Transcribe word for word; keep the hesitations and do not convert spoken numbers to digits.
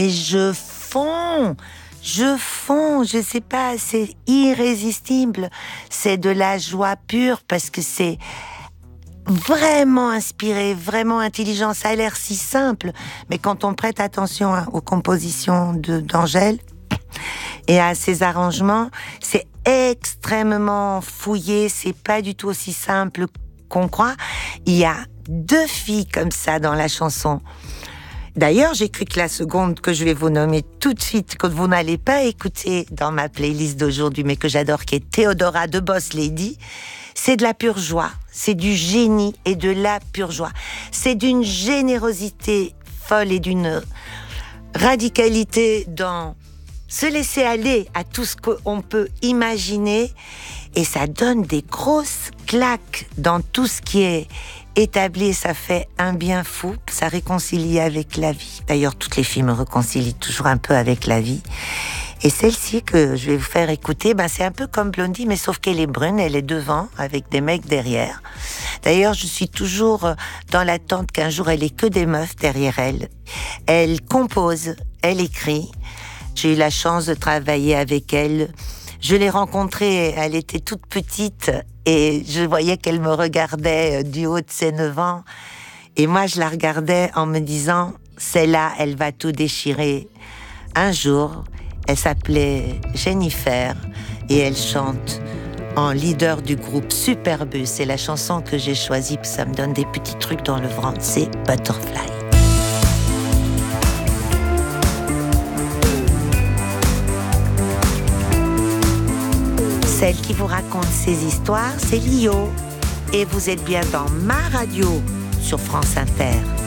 mais je fonds. Je fonds, je sais pas, c'est irrésistible. C'est de la joie pure parce que c'est vraiment inspiré, vraiment intelligent. Ça a l'air si simple, mais quand on prête attention aux compositions de, d'Angèle et à ses arrangements, c'est extrêmement fouillé, c'est pas du tout aussi simple qu'on croit. Il y a deux filles comme ça dans la chanson. D'ailleurs, j'ai cru que la seconde que je vais vous nommer tout de suite, que vous n'allez pas écouter dans ma playlist d'aujourd'hui, mais que j'adore, qui est Théodora de Boss Lady, c'est de la pure joie, c'est du génie et de la pure joie. C'est d'une générosité folle et d'une radicalité dans se laisser aller à tout ce qu'on peut imaginer, et ça donne des grosses claques dans tout ce qui est établi, ça fait un bien fou, ça réconcilie avec la vie. D'ailleurs, toutes les filles me réconcilient toujours un peu avec la vie. Et celle-ci que je vais vous faire écouter, ben c'est un peu comme Blondie, mais sauf qu'elle est brune, elle est devant, avec des mecs derrière. D'ailleurs, je suis toujours dans l'attente qu'un jour elle ait que des meufs derrière elle. Elle compose, elle écrit. J'ai eu la chance de travailler avec elle. Je l'ai rencontrée, elle était toute petite et je voyais qu'elle me regardait du haut de ses neuf ans. Et moi, je la regardais en me disant, celle-là, elle va tout déchirer. Un jour, elle s'appelait Jennifer et elle chante en leader du groupe Superbus. C'est la chanson que j'ai choisie parce que ça me donne des petits trucs dans le ventre. C'est Butterfly. Celle qui vous raconte ces histoires, c'est Lio. Et vous êtes bien dans ma radio sur France Inter.